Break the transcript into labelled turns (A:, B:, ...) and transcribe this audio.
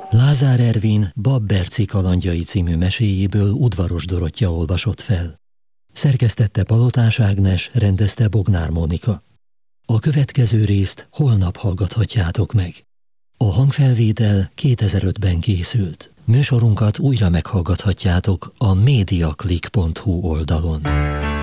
A: Lázár Ervin Babberci kalandjai című meséjéből Udvaros Dorottya olvasott fel. Szerkesztette Palotás Ágnes, rendezte Bognár Mónika. A következő részt holnap hallgathatjátok meg. A hangfelvétel 2005-ben készült. Műsorunkat újra meghallgathatjátok a mediaclick.hu oldalon.